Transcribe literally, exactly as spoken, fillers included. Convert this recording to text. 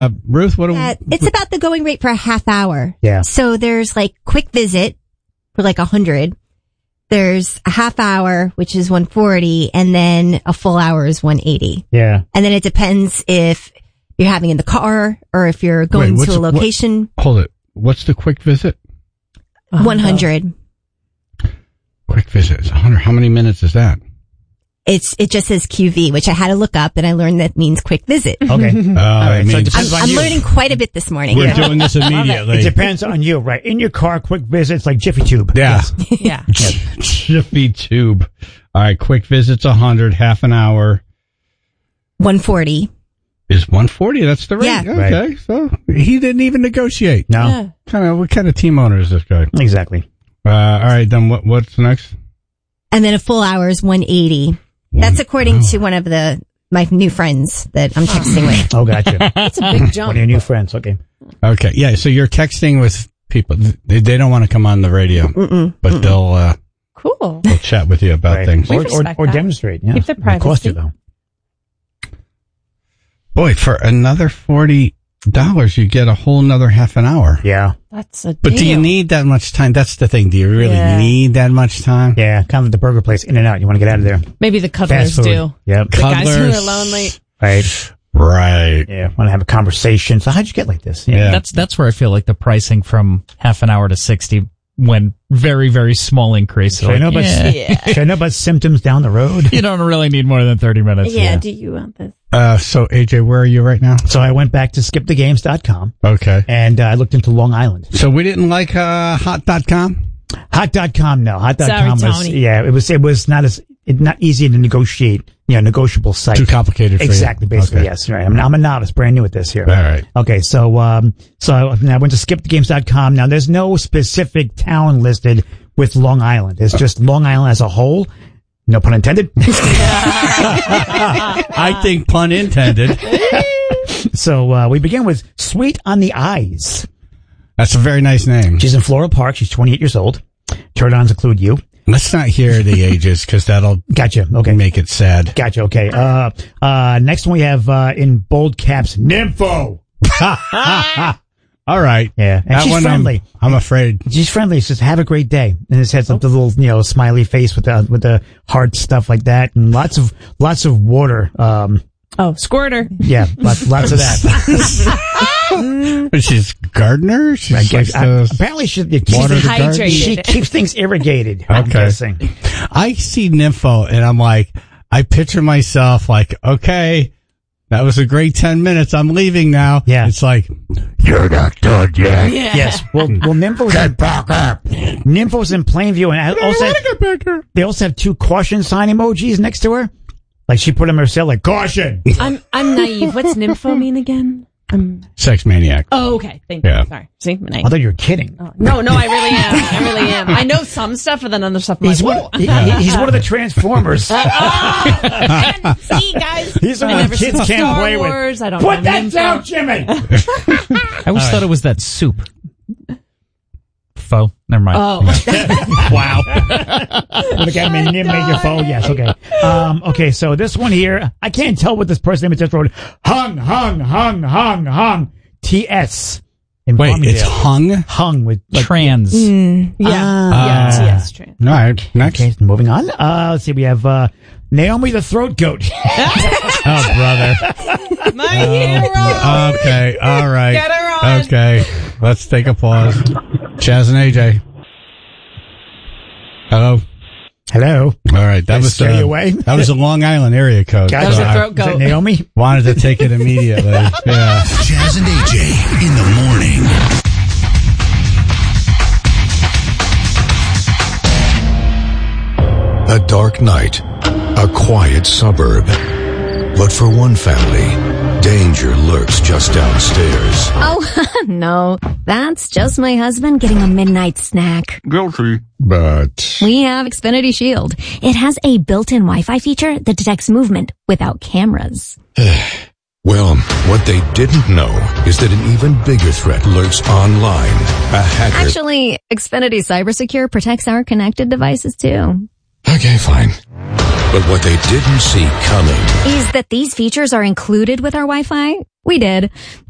Uh, Ruth, what do Uh, it's about the going rate for a half hour. Yeah. So there's like quick visit for like a hundred. There's a half hour, which is one forty, and then a full hour is one eighty. Yeah. And then it depends if you're having in the car or if you're going Wait, to a what's- location. What, hold it. What's the quick visit? one hundred. Quick visit. It's one hundred. How many minutes is that? It's, it just says Q V, which I had to look up, and I learned that means quick visit. Okay. Uh, right, I so mean, it depends I'm, on I'm you. learning quite a bit this morning. we're Yeah. doing this immediately. It depends on you, right? In your car, quick visits like Jiffy Tube. Yeah. Yeah. Jiffy Tube. All right. Quick visit's one hundred. Half an hour one forty. is one forty. That's the rate. Yeah. Okay. Right. So he didn't even negotiate. No. Yeah. Kind of. What kind of team owner is this guy? Exactly. Uh, all right. Then what? What's next? And then a full hour is one eighty. That's according to one of the my new friends that I'm texting with. Oh, gotcha. That's a big One jump. of your new friends. Okay. Okay. Yeah. So you're texting with people. They, they don't want to come on the radio, Mm-mm. but Mm-mm. they'll uh, Cool. they'll chat with you about Right. things. We Or, or, respect or that. demonstrate. Yeah. Keep the It'll cost you, privacy. though. Boy, for another forty dollars, you get a whole nother half an hour. Yeah. That's a But do you deal. need that much time? That's the thing. Do you really Yeah. need that much time? Yeah. Kind of like the burger place, in and out. You want to get out of there. Maybe the cuddlers Fast food. do. Yep. The guys who Cuddlers. are lonely. Right. Right. Yeah. Want to have a conversation. So how'd you get like this? Yeah. That's that's where I feel like the pricing from half an hour to sixty went very, very small increase. Should I know about, yeah, should I know about symptoms down the road? you don't really need more than thirty minutes. Yeah, do you want this? Uh, so A J, where are you right now? So I went back to skip the games dot com Okay. and uh, I looked into Long Island. So we didn't like uh, hot dot com? Hot dot com, no. Hot dot Sorry, com was, Tony. yeah, it was, it was not as, it, not easy to negotiate, you know, negotiable site. Too complicated for you? Exactly, basically, Okay. yes. Right. I'm, I'm a novice, brand new at this here. All right. Okay, so, um, so I, I went to skip the games dot com. Now, there's no specific town listed with Long Island. It's just Long Island as a whole. No pun intended. I think pun intended. So, uh, we begin with Sweet on the Eyes. That's a very nice name. She's in Floral Park. She's twenty-eight years old. Turn-ons include you. Let's not hear the ages because that'll Gotcha. Okay. make it sad. Gotcha. Okay. Uh, uh, next one we have, uh, in bold caps, Nympho. All right. Yeah. And That she's one, I'm- friendly. I'm afraid. She's friendly. She says, have a great day. And it has like the little, you know, smiley face with the, with the heart stuff like that. And lots of, lots of water. Um, Oh, squirter. yeah, lots, lots of that. She's gardener? She's I guess, like I- the- apparently she, it Water keeps, the garden? she keeps things irrigated. I'm Okay. guessing. I see Nympho and I'm like, I picture myself like, okay, that was a great ten minutes. I'm leaving now. Yeah. It's like, you're not done yet. Yeah. Yes. Well, well, Nympho's in, Nympho's in Plainview, and I also have, they also have two caution sign emojis next to her. Like she put them herself, like caution. I'm I'm naive. What's nympho mean again? Um, Sex maniac. oh, okay. Thank you. Yeah. Sorry. See, I'm I naive. thought you were kidding. Oh, no, no, I really am. I really am. I know some stuff, and then other stuff. I'm He's like, one, he- he- he's one of the Transformers. see, guys. He's the I one never kids seen can't Star play with. Wars. I don't Put know that nympho. down, Jimmy. I always thought it was that soup. Faux. Never mind. Oh, Wow. Look at me, Nim made your phone. Yes, okay. Um, okay, so this one here, I can't tell what this person name is just wrote. Hung, hung, hung, hung, hung. T S. In Wait, Farmingdale. it's hung? hung with like, Trans. yeah, yeah, Ah. yes, true. All right. Next. Okay, moving on. Uh, let's see, we have, uh, Naomi the Throat Goat. Oh, brother. My hero. Okay. All right. Get her on. Okay. Let's take a pause. Chaz and A J. Hello. Hello. All right. That Did I was scare uh, you away? That was a Long Island area code. Gotcha. That was So a I throat Is that goat. Naomi? wanted to take it immediately. Yeah. Chaz and A J in the morning. A dark night, a quiet suburb. But for one family, danger lurks just downstairs. Oh, no. That's just my husband getting a midnight snack. Guilty. But We have Xfinity Shield. It has a built-in Wi-Fi feature that detects movement without cameras. Well, what they didn't know is that an even bigger threat lurks online. A hacker. Actually, Xfinity Cybersecure protects our connected devices too. Okay, fine. But what they didn't see coming. Is that these features are included with our Wi-Fi? We did.